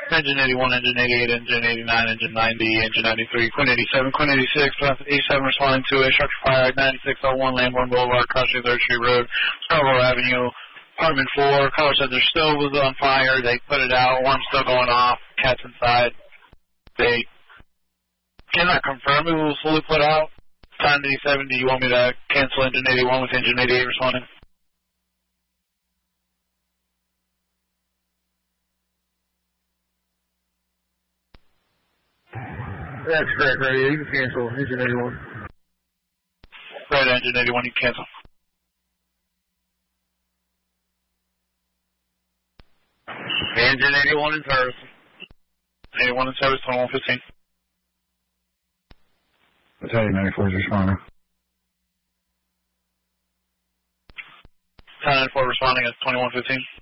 Engine 81, Engine 88, Engine 89, Engine 90, Engine 93, Quinn 87, Quinn 86, 87 responding to a structure fire at 9601 Lamborn Boulevard, crossing 3rd Street Road, Scarborough Avenue, apartment 4. Caller said their stove was on fire. They put it out. One's still going off. Cat's inside. They cannot confirm it was fully put out. Time 87, do you want me to cancel Engine 81 with Engine 88 responding? That's correct, right? Yeah, you can cancel Engine 81. Right, Engine 81, you can cancel. Engine 81 in service. 81 in service, 2115. Battalion 94 is responding. Battalion 94 responding at 2115.